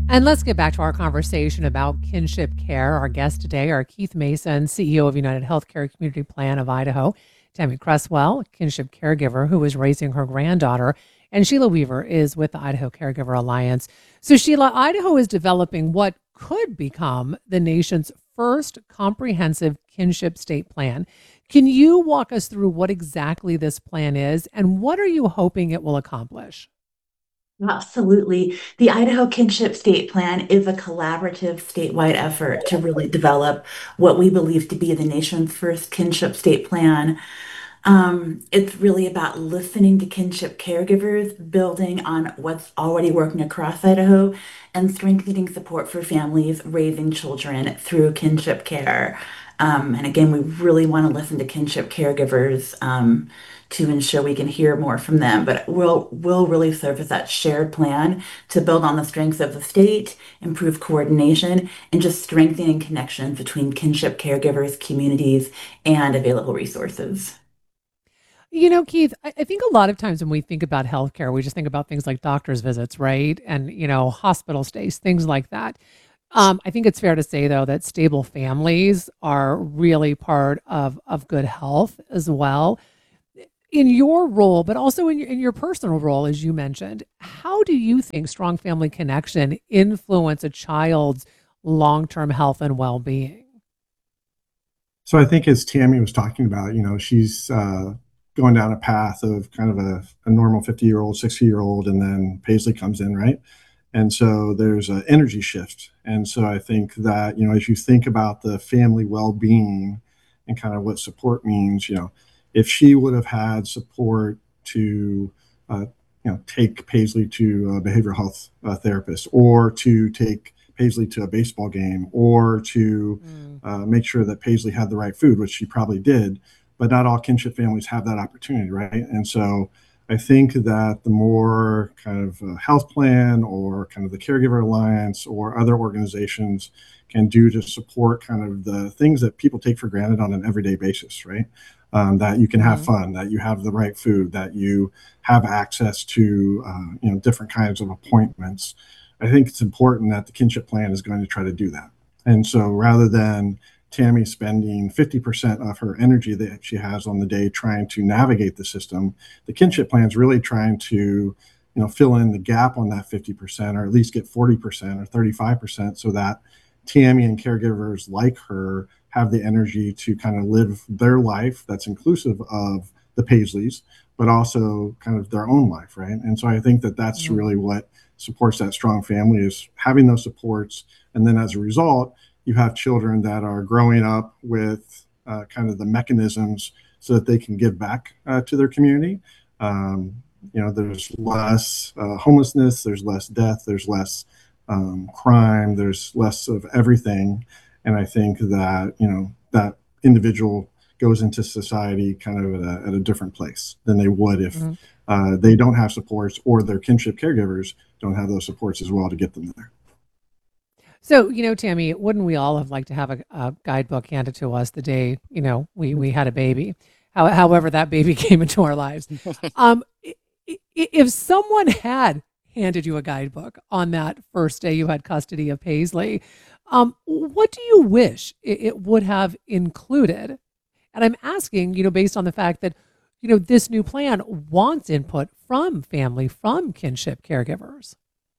And let's get back to our conversation about kinship care. Our guests today are Keith Mason, CEO of United Healthcare Community Plan of Idaho, Tammy Cresswell, kinship caregiver who is raising her granddaughter, and Sheila Weaver is with the Idaho Caregiver Alliance. So, Sheila, Idaho is developing what could become the nation's first comprehensive kinship state plan. Can you walk us through what exactly this plan is and what are you hoping it will accomplish? Absolutely. The Idaho Kinship State Plan is a collaborative statewide effort to really develop what we believe to be the nation's first kinship state plan. It's really about listening to kinship caregivers, building on what's already working across Idaho, and strengthening support for families raising children through kinship care. And again, we really want to listen to kinship caregivers to ensure we can hear more from them. But we'll really serve as that shared plan to build on the strengths of the state, improve coordination, and just strengthening connections between kinship caregivers, communities, and available resources. Keith, I think a lot of times when we think about healthcare, we just think about things like doctor's visits, right? And, hospital stays, things like that. I think it's fair to say, though, that stable families are really part of good health as well. In your role, but also in your personal role, as you mentioned, how do you think strong family connection influence a child's long-term health and well-being? So I think as Tammy was talking about, she's going down a path of kind of a normal 50-year-old, 60-year-old, and then Paisley comes in, right? And so there's an energy shift. And so I think that, as you think about the family well-being and kind of what support means, if she would have had support to, take Paisley to a behavioral health therapist, or to take Paisley to a baseball game, or to Mm. make sure that Paisley had the right food, which she probably did. But not all kinship families have that opportunity, right? And so I think that the more kind of health plan or kind of the Caregiver Alliance or other organizations can do to support kind of the things that people take for granted on an everyday basis, right? That you can have Mhm. fun, that you have the right food, that you have access to different kinds of appointments. I think it's important that the kinship plan is going to try to do that. And so rather than Tammy spending 50% of her energy that she has on the day trying to navigate the system, the kinship plan is really trying to, fill in the gap on that 50%, or at least get 40% or 35%, so that Tammy and caregivers like her have the energy to kind of live their life that's inclusive of the Paisleys, but also kind of their own life, right? And so I think that that's Mhm. really what supports that strong family, is having those supports. And then as a result, you have children that are growing up with kind of the mechanisms so that they can give back to their community. There's less homelessness, there's less death, there's less crime, there's less of everything. And I think that, that individual goes into society kind of at a different place than they would if Mhm. they don't have supports, or their kinship caregivers don't have those supports as well to get them there. So, Tammy, wouldn't we all have liked to have a guidebook handed to us the day, we had a baby, however that baby came into our lives? If someone had handed you a guidebook on that first day you had custody of Paisley, what do you wish it would have included? And I'm asking, based on the fact that, this new plan wants input from family, from kinship caregivers.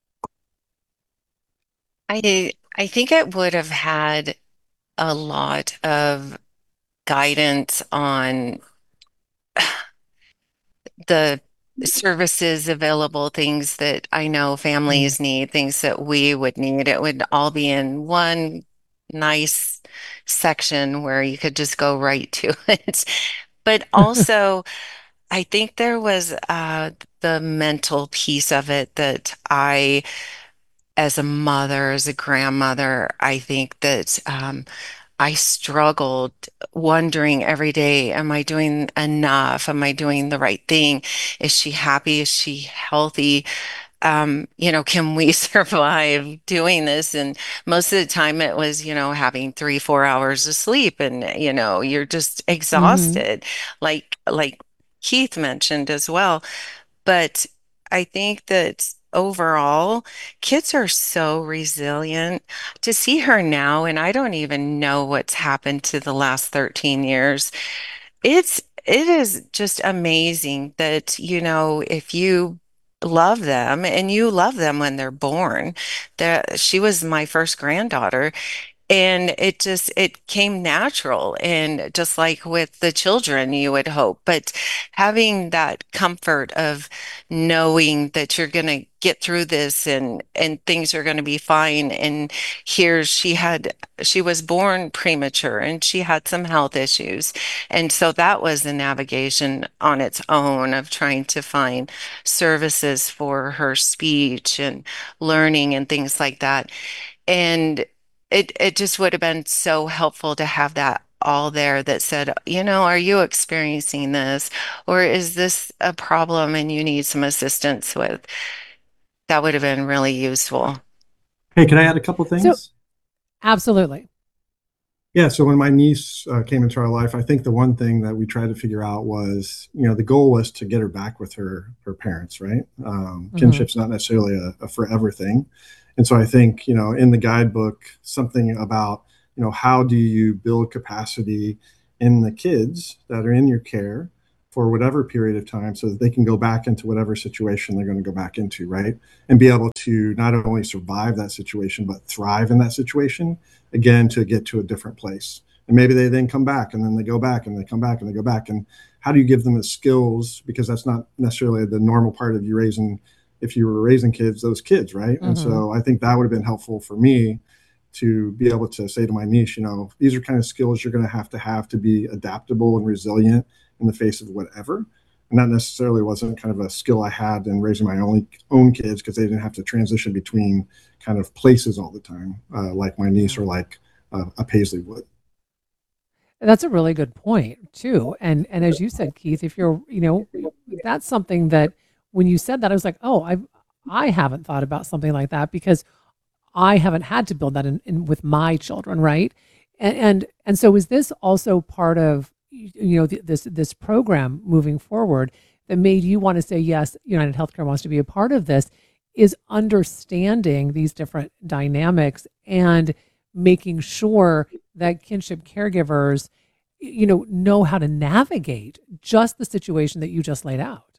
I think it would have had a lot of guidance on the services available, things that I know Mm. families need, things that we would need. It would all be in one nice section where you could just go right to it. But also, I think there was the mental piece of it that as a mother, as a grandmother, I think that I struggled wondering every day, am I doing enough? Am I doing the right thing? Is she happy? Is she healthy? Can we survive doing this? And most of the time it was, having 3, 4 hours of sleep and, you're just Hmm. exhausted, like Keith mentioned as well. But I think that overall, kids are so resilient. To see her now, and I don't even know what's happened to the last 13 years. It is just amazing that, if you love them and you love them when they're born, that she was my first granddaughter. And it came natural. And just like with the children, you would hope, but having that comfort of knowing that you're going to get through this and things are going to be fine. And here she was born premature and she had some health issues. And so that was the navigation on its own of trying to find services for her speech and learning and things like that. And it just would have been so helpful to have that all there that said, are you experiencing this? Or is this a problem and you need some assistance with? That would have been really useful. Hey, can I add a couple So, things? absolutely. Yeah, so when my niece came into our life, I think the one thing that we tried to figure out was, the goal was to get her back with her parents, right? Hmm. Kinship's not necessarily a forever thing, and so I think, in the guidebook, something about, how do you build capacity in the kids that are in your care for whatever period of time, so that they can go back into whatever situation they're going to go back into, right? And be able to not only survive that situation but thrive in that situation again to get to a different place. And maybe they then come back and then they go back and they come back and they go back. And how do you give them the skills? Because that's not necessarily the normal part of you raising, if you were raising kids, those kids, right? And Hmm. so I think that would have been helpful for me to be able to say to my niece, these are kind of skills you're going to have to be adaptable and resilient in the face of whatever. And that necessarily wasn't kind of a skill I had in raising my own kids because they didn't have to transition between kind of places all the time, like my niece or like a Paisley would. That's a really good point too. And as you said, Keith, if you're, that's something that when you said that, I was like, oh, I haven't thought about something like that because I haven't had to build that in with my children, right? And so is this also part of this program moving forward that made you want to say yes, United Healthcare wants to be a part of this, is understanding these different dynamics and making sure that kinship caregivers know how to navigate just the situation that you just laid out.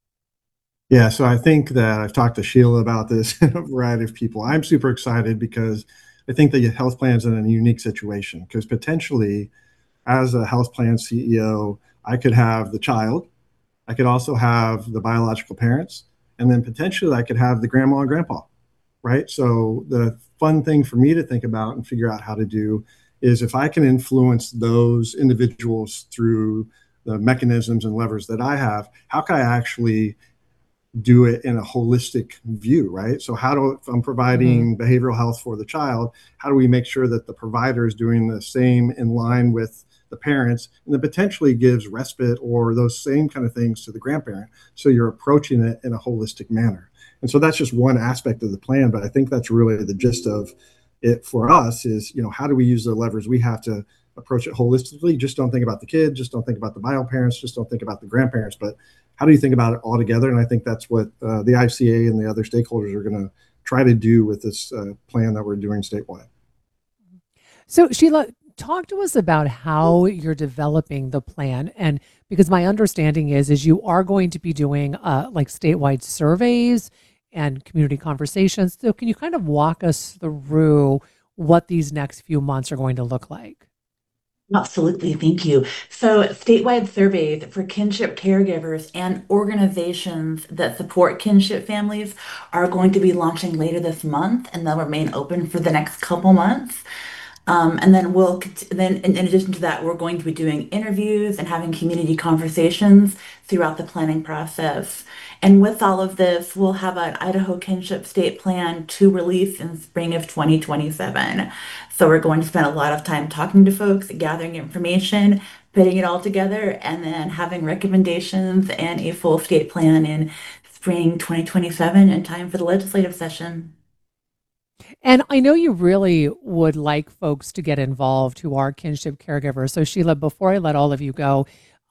Yeah, so I think that I've talked to Sheila about this and a variety of people. I'm super excited because I think the health plan's in a unique situation because potentially, as a health plan CEO, I could have the child, I could also have the biological parents, and then potentially I could have the grandma and grandpa, right? So the fun thing for me to think about and figure out how to do is if I can influence those individuals through the mechanisms and levers that I have, how can I actually do it in a holistic view, right? So if I'm Hmm. providing behavioral health for the child, how do we make sure that the provider is doing the same in line with the parents and then potentially gives respite or those same kind of things to the grandparent? So you're approaching it in a holistic manner. And so that's just one aspect of the plan, but I think that's really the gist of it for us is, how do we use the levers we have to approach it holistically? Just don't think about the kid, just don't think about the bio parents, just don't think about the grandparents, but how do you think about it all together? And I think that's what the ICA and the other stakeholders are going to try to do with this plan that we're doing statewide. So, Sheila, talk to us about how you're developing the plan. And because my understanding is you are going to be doing like statewide surveys and community conversations. So, can you kind of walk us through what these next few months are going to look like? Absolutely, thank you. So, statewide surveys for kinship caregivers and organizations that support kinship families are going to be launching later this month, and they'll remain open for the next couple months. And then then in addition to that, we're going to be doing interviews and having community conversations throughout the planning process. And with all of this, we'll have an Idaho Kinship State Plan to release in spring of 2027. So we're going to spend a lot of time talking to folks, gathering information, putting it all together, and then having recommendations and a full state plan in spring 2027 in time for the legislative session. And I know you really would like folks to get involved who are kinship caregivers. So, Sheila, before I let all of you go,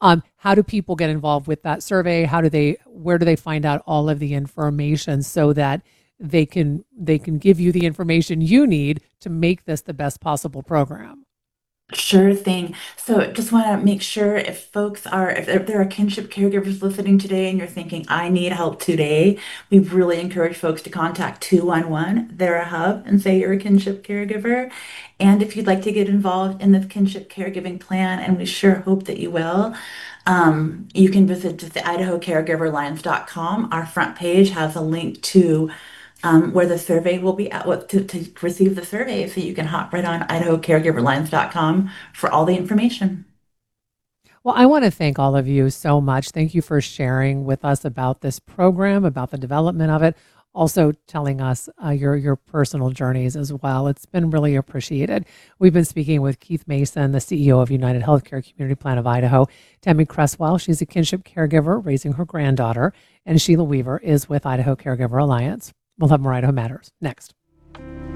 How do people get involved with that survey? Where do they find out all of the information so that they can give you the information you need to make this the best possible program? Sure thing. So just want to make sure if there are kinship caregivers listening today and you're thinking, I need help today, we really encourage folks to contact 211. They're a hub and say you're a kinship caregiver. And if you'd like to get involved in the kinship caregiving plan, and we sure hope that you will, you can visit just the idahocaregiveralliance.com. Our front page has a link to where the survey will be at, to receive the survey, so you can hop right on idahocaregiveralliance.com for all the information. Well, I want to thank all of you so much. Thank you for sharing with us about this program, about the development of it, also telling us your personal journeys as well. It's been really appreciated. We've been speaking with Keith Mason, the CEO of United Healthcare Community Plan of Idaho, Tammy Cresswell. She's a kinship caregiver raising her granddaughter, and Sheila Weaver is with Idaho Caregiver Alliance. We'll have more Idaho Matters next.